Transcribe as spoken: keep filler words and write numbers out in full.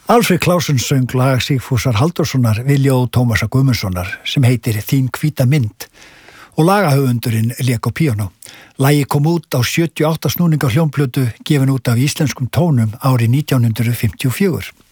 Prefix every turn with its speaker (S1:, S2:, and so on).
S1: Alfred Klausen söng lag Sigfúsar Halldórssonar við ljóð Tómasar Guðmundssonar sem heitir Þín hvíta mynd og lagahöfundurinn lék á píanó. Lagið kom út á sjötíu og átta snúninga hljómplötu gefin út af íslenskum tónum árið nítján hundruð fimmtíu og fjögur.